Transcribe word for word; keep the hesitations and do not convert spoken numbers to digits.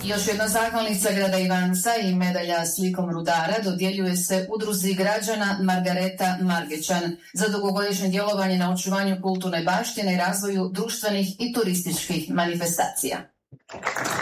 Još jedna zahvalnica grada Ivanca i medalja slikom rudara dodjeljuje se udruzi građana Margareta Margečan za dugogodišnje djelovanje na očuvanju kulturne baštine i razvoju društvenih i turističkih manifestacija.